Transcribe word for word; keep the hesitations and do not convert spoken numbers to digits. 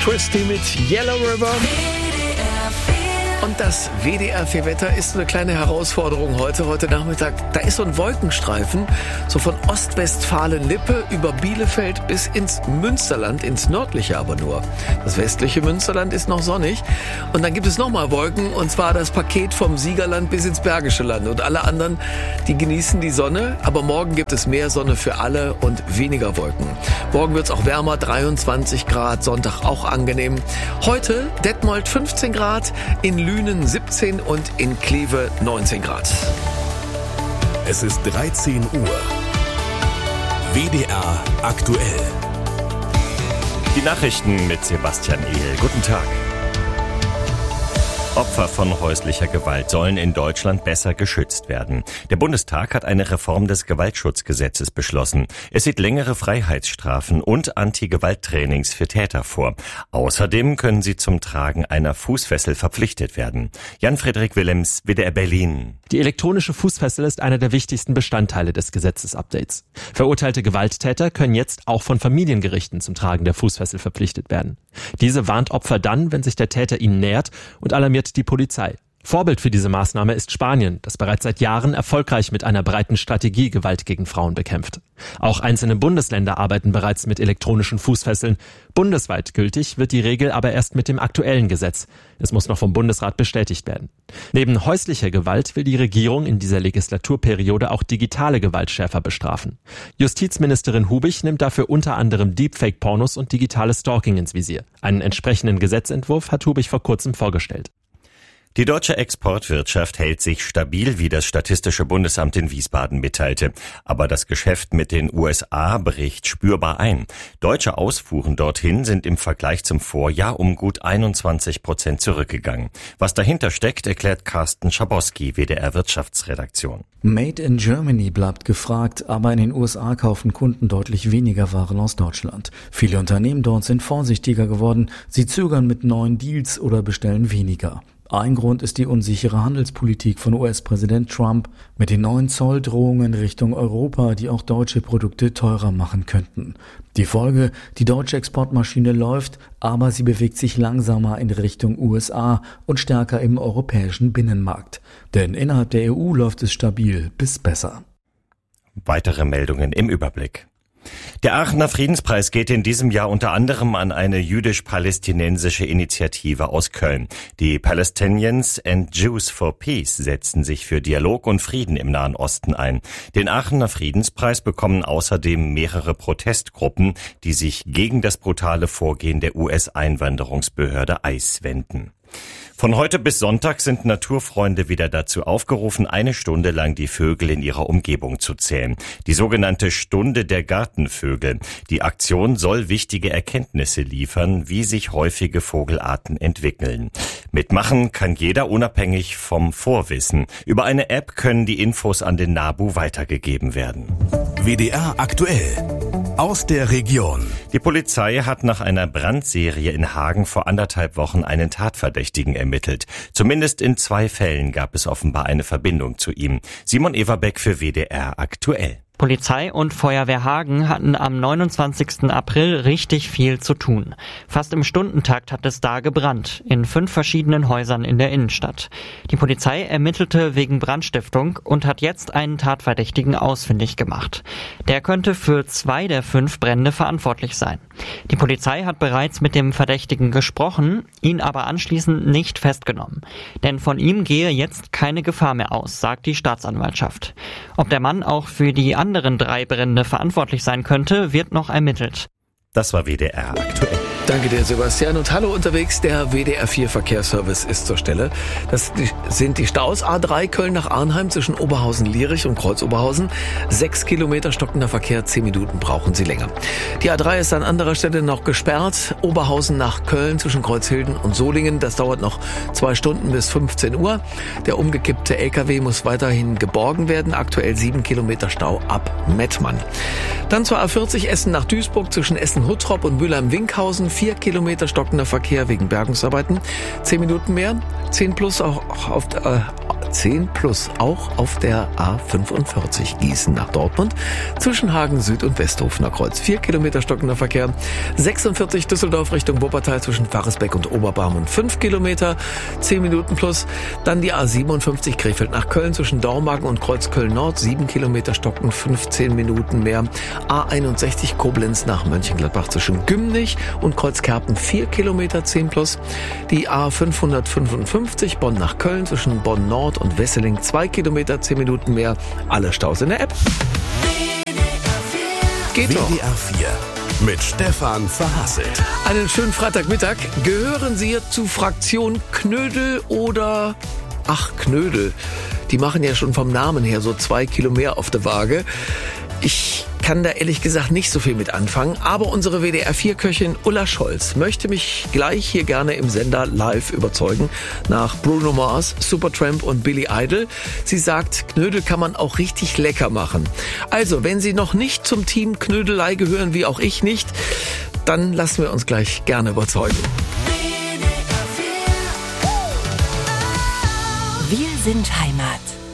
Christie mit Yellow River. Und das W D R vier Wetter ist eine kleine Herausforderung heute, heute Nachmittag. Da ist so ein Wolkenstreifen, so von Ostwestfalen-Lippe über Bielefeld bis ins Münsterland, ins nördliche aber nur. Das westliche Münsterland ist noch sonnig. Und dann gibt es nochmal Wolken, und zwar das Paket vom Siegerland bis ins Bergische Land. Und alle anderen, die genießen die Sonne, aber morgen gibt es mehr Sonne für alle und weniger Wolken. Morgen wird es auch wärmer, dreiundzwanzig Grad, Sonntag auch angenehm. Heute Detmold fünfzehn Grad, in Lünen siebzehn und in Kleve neunzehn Grad. Es ist dreizehn Uhr. W D R aktuell. Die Nachrichten mit Sebastian Ehl. Guten Tag. Opfer von häuslicher Gewalt sollen in Deutschland besser geschützt werden. Der Bundestag hat eine Reform des Gewaltschutzgesetzes beschlossen. Es sieht längere Freiheitsstrafen und Anti-Gewalt-Trainings für Täter vor. Außerdem können sie zum Tragen einer Fußfessel verpflichtet werden. Jan-Frederik Willems, W D R Berlin. Die elektronische Fußfessel ist einer der wichtigsten Bestandteile des Gesetzesupdates. Verurteilte Gewalttäter können jetzt auch von Familiengerichten zum Tragen der Fußfessel verpflichtet werden. Diese warnt Opfer dann, wenn sich der Täter ihnen nähert, und alarmiert die Polizei. Vorbild für diese Maßnahme ist Spanien, das bereits seit Jahren erfolgreich mit einer breiten Strategie Gewalt gegen Frauen bekämpft. Auch einzelne Bundesländer arbeiten bereits mit elektronischen Fußfesseln. Bundesweit gültig wird die Regel aber erst mit dem aktuellen Gesetz. Es muss noch vom Bundesrat bestätigt werden. Neben häuslicher Gewalt will die Regierung in dieser Legislaturperiode auch digitale Gewalt schärfer bestrafen. Justizministerin Hubich nimmt dafür unter anderem Deepfake-Pornos und digitales Stalking ins Visier. Einen entsprechenden Gesetzentwurf hat Hubich vor kurzem vorgestellt. Die deutsche Exportwirtschaft hält sich stabil, wie das Statistische Bundesamt in Wiesbaden mitteilte. Aber das Geschäft mit den U S A bricht spürbar ein. Deutsche Ausfuhren dorthin sind im Vergleich zum Vorjahr um gut einundzwanzig Prozent zurückgegangen. Was dahinter steckt, erklärt Carsten Schabowski, W D R Wirtschaftsredaktion. Made in Germany bleibt gefragt, aber in den U S A kaufen Kunden deutlich weniger Waren aus Deutschland. Viele Unternehmen dort sind vorsichtiger geworden. Sie zögern mit neuen Deals oder bestellen weniger. Ein Grund ist die unsichere Handelspolitik von U S-Präsident Trump mit den neuen Zolldrohungen Richtung Europa, die auch deutsche Produkte teurer machen könnten. Die Folge: Die deutsche Exportmaschine läuft, aber sie bewegt sich langsamer in Richtung U S A und stärker im europäischen Binnenmarkt. Denn innerhalb der E U läuft es stabil bis besser. Weitere Meldungen im Überblick. Der Aachener Friedenspreis geht in diesem Jahr unter anderem an eine jüdisch-palästinensische Initiative aus Köln. Die Palestinians and Jews for Peace setzen sich für Dialog und Frieden im Nahen Osten ein. Den Aachener Friedenspreis bekommen außerdem mehrere Protestgruppen, die sich gegen das brutale Vorgehen der U S-Einwanderungsbehörde I C E wenden. Von heute bis Sonntag sind Naturfreunde wieder dazu aufgerufen, eine Stunde lang die Vögel in ihrer Umgebung zu zählen. Die sogenannte Stunde der Gartenvögel. Die Aktion soll wichtige Erkenntnisse liefern, wie sich häufige Vogelarten entwickeln. Mitmachen kann jeder unabhängig vom Vorwissen. Über eine App können die Infos an den NABU weitergegeben werden. W D R aktuell. Aus der Region. Die Polizei hat nach einer Brandserie in Hagen vor anderthalb Wochen einen Tatverdächtigen ermittelt. Zumindest in zwei Fällen gab es offenbar eine Verbindung zu ihm. Simon Everbeck für W D R aktuell. Polizei und Feuerwehr Hagen hatten am neunundzwanzigsten April richtig viel zu tun. Fast im Stundentakt hat es da gebrannt, in fünf verschiedenen Häusern in der Innenstadt. Die Polizei ermittelte wegen Brandstiftung und hat jetzt einen Tatverdächtigen ausfindig gemacht. Der könnte für zwei der fünf Brände verantwortlich sein. Die Polizei hat bereits mit dem Verdächtigen gesprochen, ihn aber anschließend nicht festgenommen. Denn von ihm gehe jetzt keine Gefahr mehr aus, sagt die Staatsanwaltschaft. Ob der Mann auch für die anderen drei Brände verantwortlich sein könnte, wird noch ermittelt. Das war W D R aktuell. Danke dir, Sebastian. Und hallo unterwegs, der W D R vier Verkehrsservice ist zur Stelle. Das sind die Staus A drei Köln nach Arnheim zwischen Oberhausen-Lierich und Kreuz-Oberhausen. Sechs Kilometer stockender Verkehr, zehn Minuten brauchen Sie länger. Die A drei ist an anderer Stelle noch gesperrt. Oberhausen nach Köln zwischen Kreuzhilden und Solingen. Das dauert noch zwei Stunden bis fünfzehn Uhr. Der umgekippte L K W muss weiterhin geborgen werden. Aktuell sieben Kilometer Stau ab Mettmann. Dann zur A vierzig Essen nach Duisburg zwischen Essen-Huttrop und Mülheim-Winkhausen. vier Kilometer stockender Verkehr wegen Bergungsarbeiten. zehn Minuten mehr. zehn plus auch auf der, äh, zehn plus auch auf der A fünfundvierzig Gießen nach Dortmund zwischen Hagen Süd und Westhofener Kreuz. vier Kilometer stockender Verkehr. sechsundvierzig Düsseldorf Richtung Wuppertal zwischen Pfarresbeck und Oberbarmen fünf Kilometer. zehn Minuten plus. Dann die A siebenundfünfzig Krefeld nach Köln zwischen Dormagen und Kreuz Köln Nord. sieben Kilometer stocken, fünfzehn Minuten mehr. A einundsechzig Koblenz nach Mönchengladbach zwischen Gümnich und Kreuzkerpen vier Kilometer, zehn plus. Die A fünfhundertfünfundfünfzig Bonn nach Köln zwischen Bonn Nord und Wesseling zwei Kilometer, zehn Minuten mehr. Alle Staus in der App. Geht doch. W D R vier mit Stefan Verhasselt. Einen schönen Freitagmittag. Gehören Sie zu Fraktion Knödel oder... Ach, Knödel. Die machen ja schon vom Namen her so zwei Kilo mehr auf der Waage. Ich kann da ehrlich gesagt nicht so viel mit anfangen, aber unsere W D R vier Köchin Ulla Scholz möchte mich gleich hier gerne im Sender live überzeugen. Nach Bruno Mars, Supertramp und Billy Idol. Sie sagt, Knödel kann man auch richtig lecker machen. Also, wenn Sie noch nicht zum Team Knödelei gehören, wie auch ich nicht, dann lassen wir uns gleich gerne überzeugen. Wir sind Heimat.